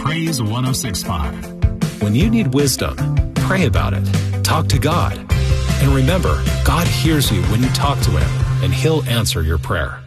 Praise 106.5. When you need wisdom, pray about it. Talk to God. And remember, God hears you when you talk to Him, and He'll answer your prayer.